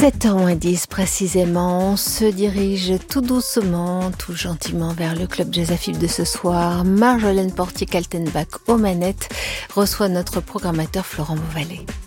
7h10 précisément, on se dirige tout doucement, tout gentiment vers le club Jazz AFIP de ce soir. Marjolaine Portier-Kaltenbach aux manettes reçoit notre programmateur Florent Beauvalet.